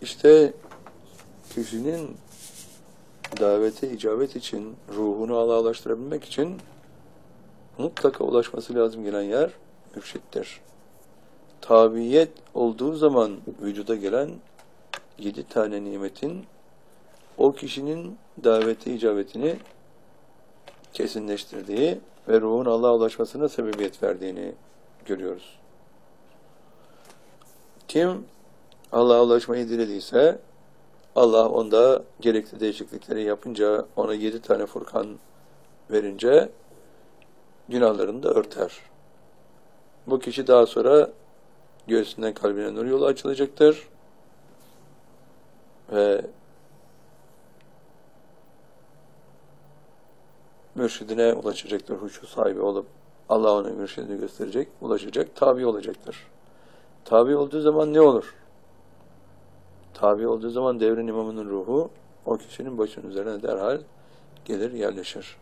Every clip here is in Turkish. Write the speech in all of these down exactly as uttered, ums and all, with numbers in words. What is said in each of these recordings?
İşte kişinin davete icabet için, ruhunu Allah'laştırabilmek için mutlaka ulaşması lazım gelen yer mürşittir. Tabiyet olduğu zaman vücuda gelen yedi tane nimetin o kişinin davete icabetini kesinleştirdiği ve ruhun Allah'a ulaşmasına sebebiyet verdiğini görüyoruz. Kim Allah'a ulaşmayı dilediyse Allah onda gerekli değişiklikleri yapınca, ona yedi tane Furkan verince günahlarını da örter. Bu kişi daha sonra göğsünden kalbine nur yolu açılacaktır ve mürşidine ulaşacaktır. Huşu sahibi olup Allah ona mürşidini gösterecek, ulaşacak, tabi olacaktır. Tabi olduğu zaman ne olur? Tabi olduğu zaman devrin imamının ruhu o kişinin başının üzerine derhal gelir, yerleşir.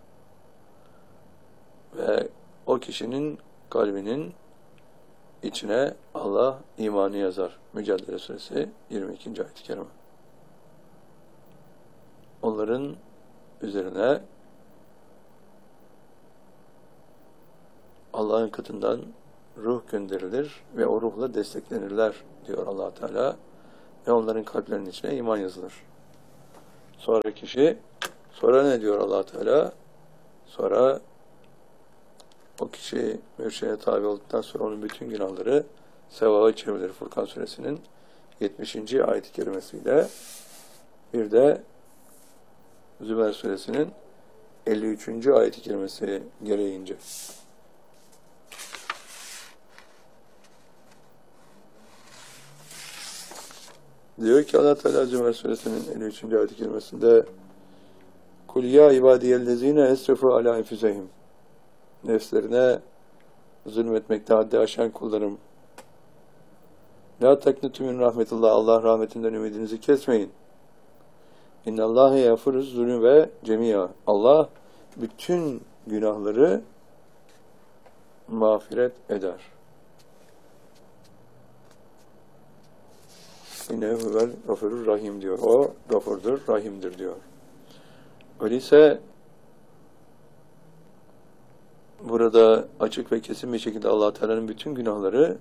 Ve o kişinin kalbinin içine Allah imanı yazar. Mücadele Suresi yirmi ikinci ayet-i kerime. Onların üzerine Allah'ın katından ruh gönderilir ve o ruhla desteklenirler diyor Allah Teala. Ve onların kalplerinin içine iman yazılır. Sonra kişi, sonra ne diyor Allah Teala? Sonra o kişi mürşide tabi olduktan sonra onun bütün günahları sevaba çevrilir. Furkan Suresinin yetmişinci ayet-i kerimesiyle bir de Zümer Suresinin elli üçüncü ayet-i kerimesi gereğince. Diyor ki Allah Teala Zümer Suresinin elli üçüncü ayet-i kerimesinde Kul ya ibadiyellezine esrefu ala enfusehim, nefslerine zulmetmekte haddi aşan kullarım, la taknutu min rahmetullah, Allah rahmetinden ümidinizi kesmeyin. İnnallâhe yağfiruz zulüm ve cemiyâ, Allah bütün günahları mağfiret eder. İnnehu huvel gafurur rahim diyor. O gafurdur, rahimdir diyor. Öyleyse burada açık ve kesin bir şekilde Allah Teala'nın bütün günahları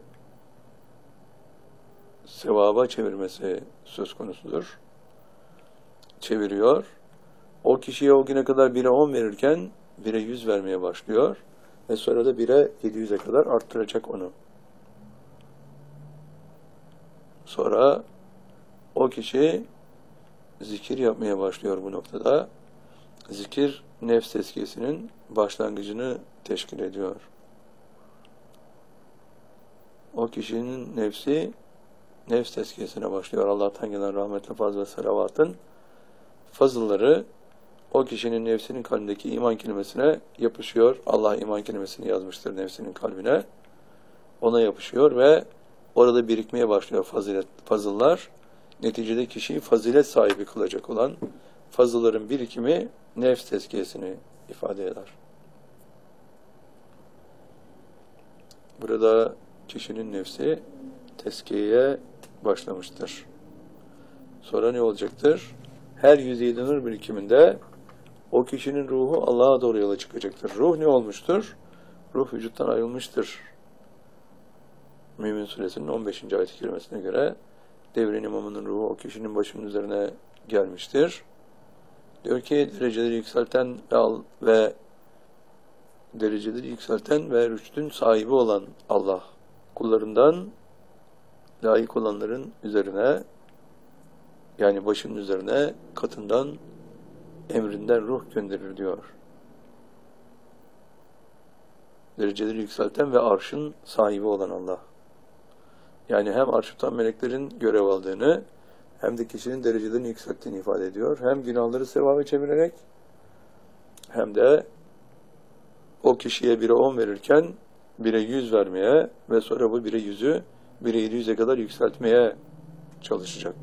sevaba çevirmesi söz konusudur. Çeviriyor. O kişiye o güne kadar bire on verirken bire yüz vermeye başlıyor ve sonra da bire yedi yüze kadar arttıracak onu. Sonra o kişi zikir yapmaya başlıyor bu noktada. Zikir nefs tezkiyesinin başlangıcını teşkil ediyor. O kişinin nefsi nefs tezkiyesine başlıyor. Allah'tan gelen rahmetle fazl ve selavatın fazılları o kişinin nefsinin kalbindeki iman kelimesine yapışıyor. Allah iman kelimesini yazmıştır nefsinin kalbine. Ona yapışıyor ve orada birikmeye başlıyor fazilet, fazıllar. Neticede kişiyi fazilet sahibi kılacak olan fazılların birikimi nefs tezkiyesini ifade eder. Burada kişinin nefsi tezkiyeye başlamıştır. Sonra ne olacaktır? Her yüz yedi nur birikiminde o kişinin ruhu Allah'a doğru yola çıkacaktır. Ruh ne olmuştur? Ruh vücuttan ayrılmıştır. Mümin Suresinin on beşinci ayet-i kerimesine göre devrin imamının ruhu o kişinin başının üzerine gelmiştir. Diyor ki dereceleri yükselten ve, al, ve dereceleri yükselten ve rüştün sahibi olan Allah kullarından layık olanların üzerine, yani başının üzerine katından, emrinden ruh gönderir diyor. Dereceleri yükselten ve arşın sahibi olan Allah. Yani hem arş tutan meleklerin görev aldığını hem de kişinin derecelerini yükselttiğini ifade ediyor. Hem günahları sevaba çevirerek hem de o kişiye bire on verirken bire yüz vermeye ve sonra bu bire yüzü bire yedi yüze kadar yükseltmeye çalışacak.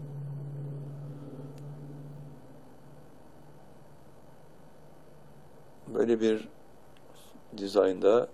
Böyle bir dizaynda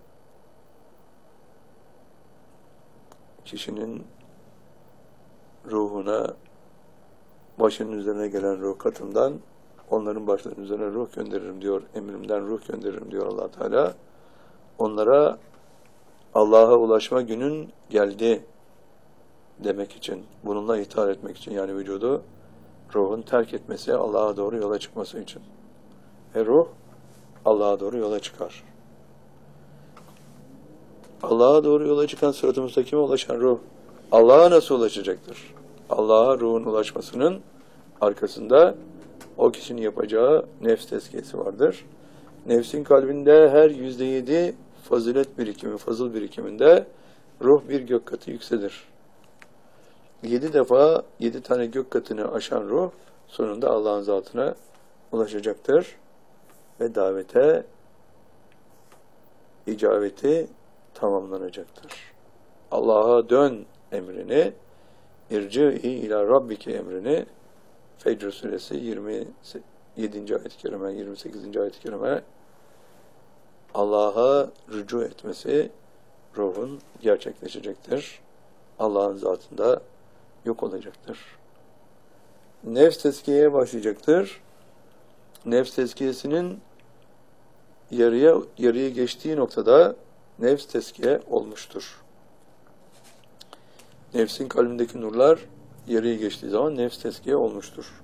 kişinin ruhuna başının üzerine gelen ruh katımdan onların başlarının üzerine ruh gönderirim diyor. Emrimden ruh gönderirim diyor Allah Teala. Onlara Allah'a ulaşma günün geldi demek için, bununla ithal etmek için, yani vücudu ruhun terk etmesi, Allah'a doğru yola çıkması için. E ruh Allah'a doğru yola çıkar. Allah'a doğru yola çıkan, sırat-ı müstakime ulaşan ruh Allah'a nasıl ulaşacaktır? Allah'a ruhun ulaşmasının arkasında o kişinin yapacağı nefs tezkiyesi vardır. Nefsin kalbinde her yüzde yedi fazilet birikimi, fazıl birikiminde ruh bir gök katı yükselir. Yedi defa, yedi tane gök katını aşan ruh sonunda Allah'ın zatına ulaşacaktır. Ve davete, icabeti tamamlanacaktır. Allah'a dön emrini, irci'i ila rabbike emrini, Fecr suresi yirmi yedinci ayet-i kerime, yirmi sekizinci ayet-i kerime, Allah'a rücu etmesi ruhun gerçekleşecektir. Allah'ın zatında yok olacaktır. Nefs tezkiyeye başlayacaktır. Nefs tezkiyesinin yarıya yarıya geçtiği noktada nefs tezkiye olmuştur. Nefsin kalbindeki nurlar yarıya geçtiği zaman nefs tezkiye olmuştur.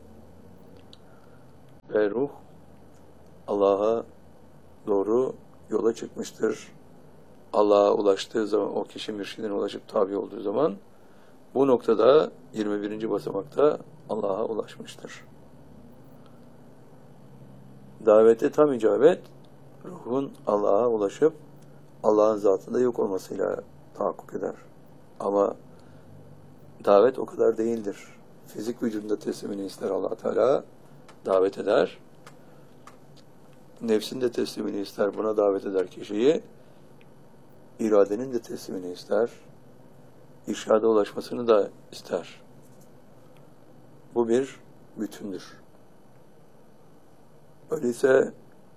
Ve ruh Allah'a doğru yola çıkmıştır. Allah'a ulaştığı zaman, o kişi mürşidine ulaşıp tabi olduğu zaman bu noktada yirmi birinci basamakta Allah'a ulaşmıştır. Davete tam icabet ruhun Allah'a ulaşıp Allah'ın zatında yok olmasıyla tahakkuk eder. Ama davet o kadar değildir. Fizik vücudunda teslimini ister Allah Teala, davet eder. Nefsin de teslimini ister, buna davet eder kişiyi. İradenin de teslimini ister. İrşada ulaşmasını da ister. Bu bir bütündür. Öyleyse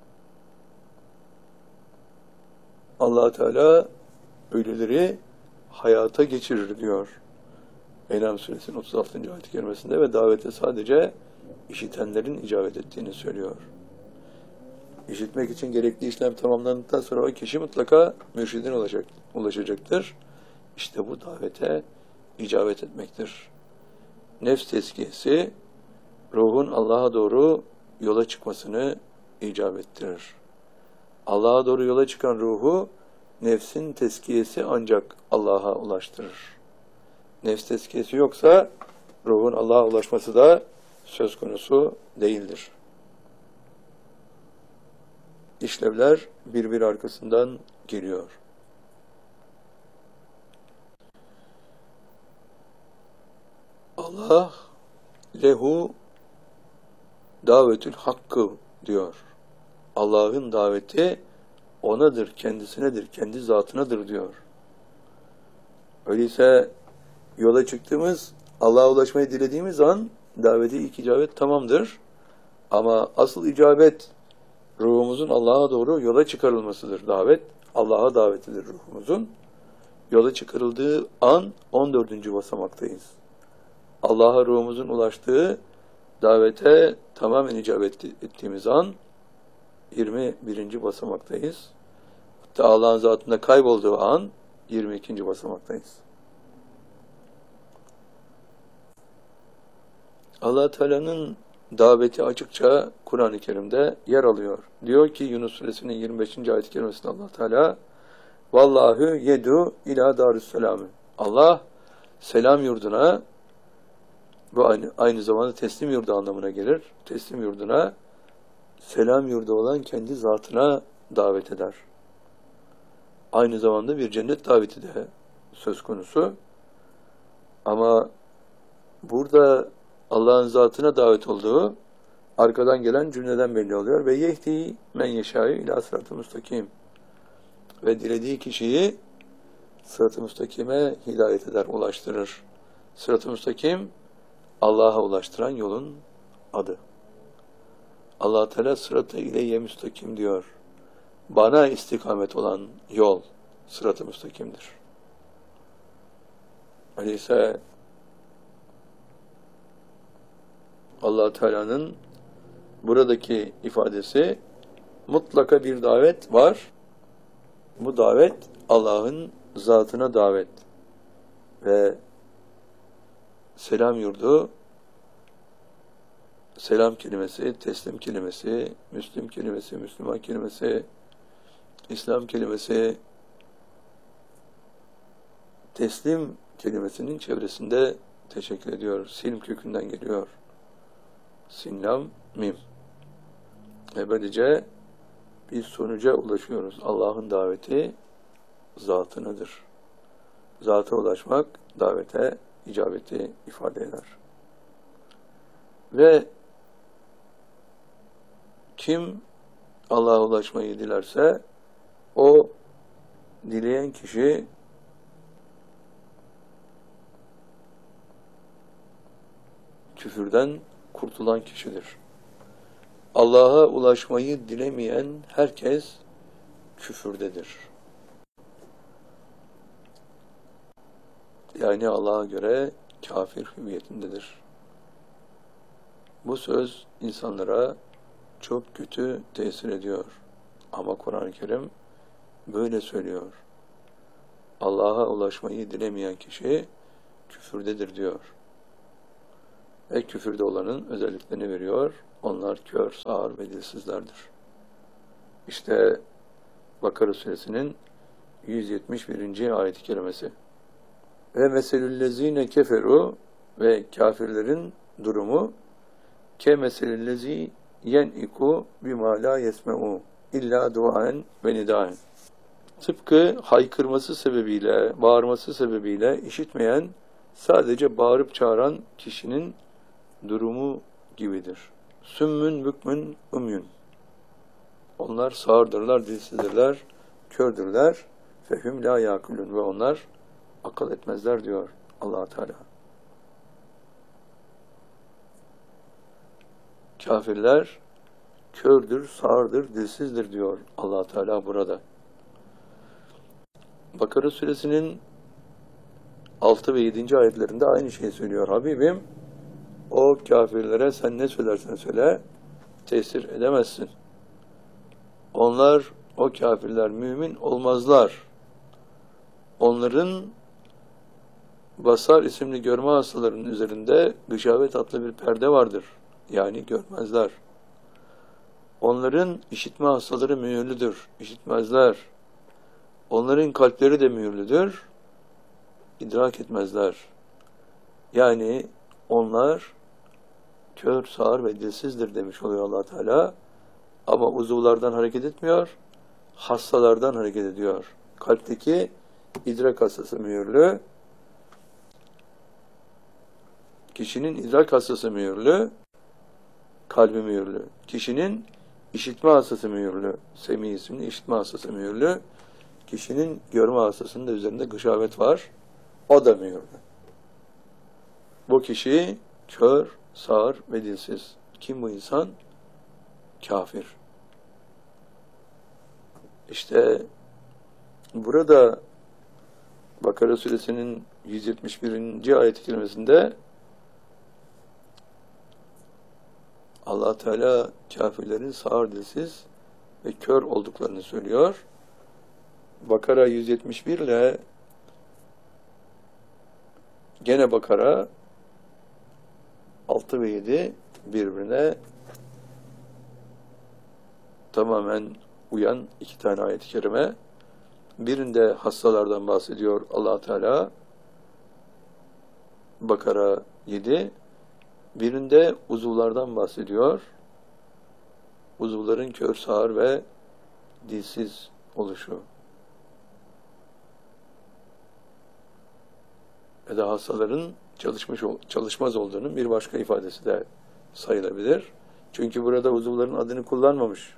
Allah Teala ölüleri hayata geçirir diyor. En'am suresinin otuz altıncı ayet-i kerimesinde ve davete sadece işitenlerin icabet ettiğini söylüyor. İşitmek için gerekli işlem tamamlandıktan sonra o kişi mutlaka mürşidine ulaşacak, ulaşacaktır. İşte bu davete icabet etmektir. Nefs tezkiyesi ruhun Allah'a doğru yola çıkmasını icap ettirir. Allah'a doğru yola çıkan ruhu nefsin tezkiyesi ancak Allah'a ulaştırır. Nefs tezkiyesi yoksa ruhun Allah'a ulaşması da söz konusu değildir. İşlevler birbir arkasından geliyor. Allah lehu davetül hakkı diyor. Allah'ın daveti onadır, kendisinedir, kendi zatınadır diyor. Öyleyse yola çıktığımız, Allah'a ulaşmayı dilediğimiz an daveti ilk icabet tamamdır. Ama asıl icabet ruhumuzun Allah'a doğru yola çıkarılmasıdır. Davet, Allah'a davetidir ruhumuzun. Yola çıkarıldığı an on dördüncü basamaktayız. Allah'a ruhumuzun ulaştığı davete tamamen icabet ettiğimiz an yirmi birinci basamaktayız. Hatta Allah'ın zatında kaybolduğu an yirmi ikinci basamaktayız. Allah Teala'nın daveti açıkça Kur'an-ı Kerim'de yer alıyor. Diyor ki Yunus suresinin yirmi beşinci ayet-i kerimesinde Allah Teala Vallahu yedu ila darüsselamü. Allah selam yurduna, bu aynı, aynı zamanda teslim yurdu anlamına gelir. Teslim yurduna, selam yurdu olan kendi zatına davet eder. Aynı zamanda bir cennet daveti de söz konusu. Ama burada Allah'ın zatına davet olduğu arkadan gelen cümleden belli oluyor. Ve yehdi men yeşâ'yu ilâ sırat-ı müstakim. Ve dilediği kişiyi sırat-ı müstakime hidayet eder, ulaştırır. Sırat-ı müstakim Allah'a ulaştıran yolun adı. Allah Teala sırat-ı ileyye müstakim diyor. Bana istikamet olan yol sırat-ı müstakimdir. Öyleyse Allah Teala'nın buradaki ifadesi mutlaka bir davet var. Bu davet Allah'ın zatına davet ve selam yurdu, selam kelimesi, teslim kelimesi, Müslüm kelimesi, Müslüman kelimesi, İslam kelimesi, teslim kelimesinin çevresinde teşekkür ediyor. Silm kökünden geliyor. Sinlam, mim. Ve böylece bir sonuca ulaşıyoruz. Allah'ın daveti zatınıdır. Zata ulaşmak, davete icabeti ifade eder. Ve kim Allah'a ulaşmayı dilerse, o dileyen kişi küfürden kurtulan kişidir. Allah'a ulaşmayı dilemeyen herkes küfürdedir. Yani Allah'a göre kafir hüviyetindedir. Bu söz insanlara çok kötü tesir ediyor. Ama Kur'an-ı Kerim böyle söylüyor. Allah'a ulaşmayı dilemeyen kişi küfürdedir diyor. Ve küfürde olanın özelliklerini veriyor. Onlar kör, sağır ve dilsizlerdir. İşte Bakara suresinin yüz yetmiş birinci ayet-i kerimesi. Ve meselüllezine keferu ve kafirlerin durumu ke meselüllezi yen'iku bima la yesme'u illa duaen ve nidaen. Tıpkı haykırması sebebiyle, bağırması sebebiyle işitmeyen, sadece bağırıp çağıran kişinin durumu gibidir. Sümmün bükmün umyun. Onlar sağırdırlar, dilsizdirler, kördürler. Fehüm la yakulun ve onlar akıl etmezler diyor Allah Teala. Kafirler kördür, sağırdır, dilsizdir diyor Allah Teala burada. Bakara suresinin altı ve yedinci ayetlerinde aynı şeyi söylüyor. Habibim, o kafirlere sen ne söylersen söyle, tesir edemezsin. Onlar, o kafirler mümin olmazlar. Onların basar isimli görme hastalarının üzerinde gışavet adlı bir perde vardır. Yani görmezler. Onların işitme hastaları mühürlüdür. İşitmezler. Onların kalpleri de mühürlüdür. İdrak etmezler. Yani onlar kör, sağır ve dilsizdir demiş oluyor Allah Teala. Ama uzuvlardan hareket etmiyor, hastalardan hareket ediyor. Kalpteki idrak hastası mühürlü, kişinin idrak hastası mühürlü, kalbi mühürlü. Kişinin işitme hastası mühürlü, semi isimli işitme hastası mühürlü. Kişinin görme hastasının da üzerinde gışavet var, o da mühürlü. Bu kişi kör, sağır ve dilsiz. Kim bu insan? Kafir. İşte burada Bakara suresinin yüz yetmiş birinci ayet-i kerimesinde Allah Teala kafirlerin sağır, dilsiz ve kör olduklarını söylüyor. Bakara yüz yetmiş bir ile gene Bakara altı ve yedi birbirine tamamen uyan iki tane ayet-i kerime. Birinde hastalardan bahsediyor Allah Teala, Bakara yedi. Birinde uzuvlardan bahsediyor. Uzuvların kör, sağır ve dilsiz oluşu. Ve de hastaların çalışmış çalışmaz olduğunun bir başka ifadesi de sayılabilir. Çünkü burada uzuvların adını kullanmamış.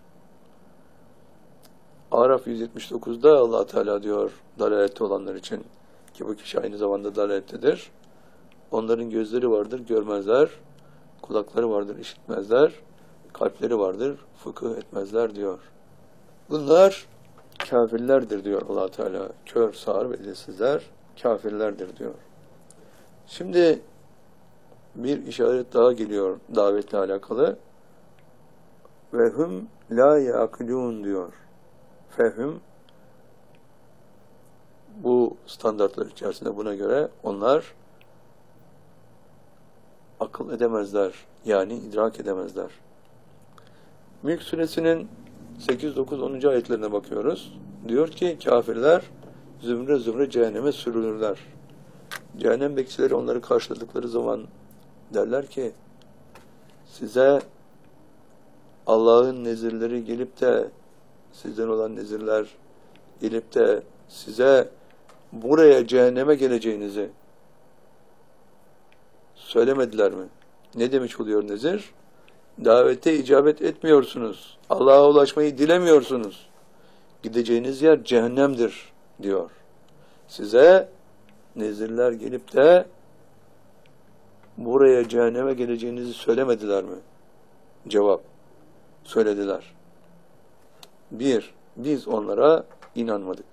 Araf yüz yetmiş dokuzda Allah Teala diyor dalalette olanlar için, ki bu kişi aynı zamanda dalalettedir. Onların gözleri vardır, görmezler. Kulakları vardır, işitmezler. Kalpleri vardır, fıkıh etmezler diyor. Bunlar kafirlerdir diyor Allah Teala. Kör, sağır ve dilsizler kafirlerdir diyor. Şimdi bir işaret daha geliyor davetle alakalı. Ve hum la yakilun diyor. Fehum, bu standartlar içerisinde buna göre onlar akıl edemezler. Yani idrak edemezler. Mülk suresinin sekiz, dokuz, onuncu ayetlerine bakıyoruz. Diyor ki kafirler zümre zümre cehenneme sürülürler. Cehennem bekçileri onları karşıladıkları zaman derler ki size Allah'ın nezirleri gelip de sizden olan nezirler gelip de size buraya cehenneme geleceğinizi söylemediler mi? Ne demiş oluyor nezir? Davete icabet etmiyorsunuz. Allah'a ulaşmayı dilemiyorsunuz. Gideceğiniz yer cehennemdir diyor. Size nezirler gelip de buraya cehenneme geleceğinizi söylemediler mi? Cevap: söylediler. Bir, biz onlara inanmadık.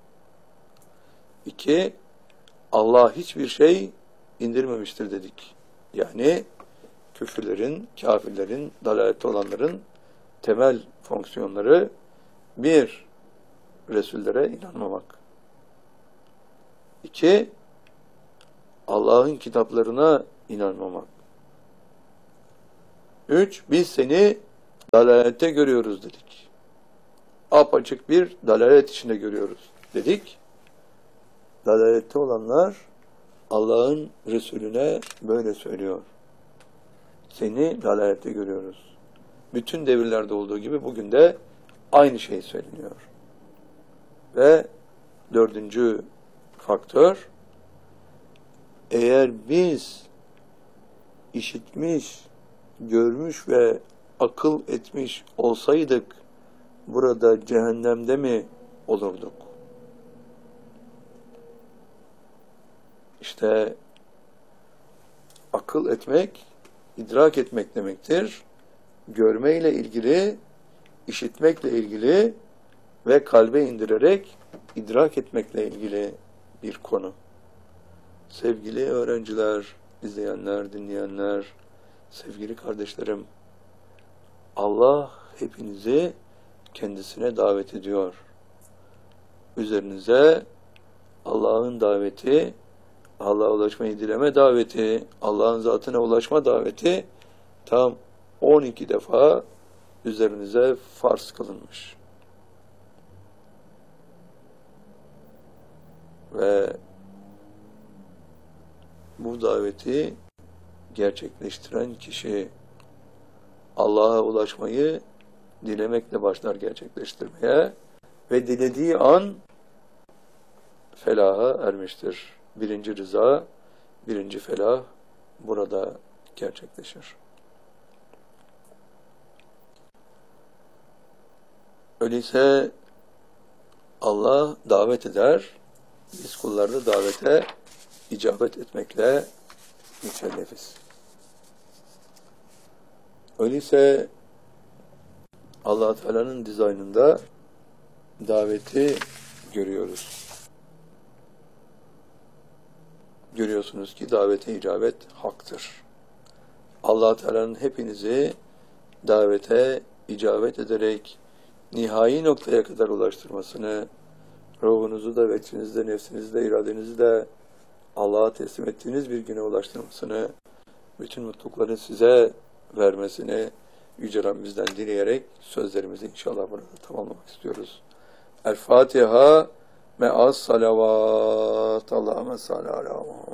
İki, Allah hiçbir şey indirmemiştir dedik. Yani küfürlerin, kafirlerin, dalalette olanların temel fonksiyonları bir, Resullere inanmamak. İki, Allah'ın kitaplarına inanmamak. Üç, biz seni dalalette görüyoruz dedik. Apaçık bir dalalet içinde görüyoruz dedik. Dalalette olanlar Allah'ın Resulüne böyle söylüyor. Seni dalalette görüyoruz. Bütün devirlerde olduğu gibi bugün de aynı şey söyleniyor. Ve dördüncü faktör, eğer biz işitmiş, görmüş ve akıl etmiş olsaydık burada cehennemde mi olurduk? İşte akıl etmek, idrak etmek demektir. Görmeyle ilgili, işitmekle ilgili ve kalbe indirerek idrak etmekle ilgili bir konu. Sevgili öğrenciler, izleyenler, dinleyenler, sevgili kardeşlerim, Allah hepinizi kendisine davet ediyor. Üzerinize Allah'ın daveti, Allah'a ulaşmayı dileme daveti, Allah'ın zatına ulaşma daveti tam on iki defa üzerinize farz kılınmış. Ve bu daveti gerçekleştiren kişi Allah'a ulaşmayı dilemekle başlar gerçekleştirmeye ve dilediği an felaha ermiştir. Birinci rıza, birinci felah burada gerçekleşir. Öyleyse Allah davet eder, biz kullar da davete icabet etmekle mükellefiz. Öyleyse Allah Teala'nın dizaynında daveti görüyoruz. Görüyorsunuz ki davete icabet haktır. Allah Teala'nın hepinizi davete icabet ederek nihai noktaya kadar ulaştırmasını, ruhunuzu da, veçinizi de, nefsinizi de, iradenizi de Allah'a teslim ettiğiniz bir güne ulaştırmasını, bütün mutlulukları size vermesini Yüce Rabbimizden dileyerek sözlerimizi inşallah burada tamamlamak istiyoruz. El Fatiha me'as salavat. Allahümme salli ala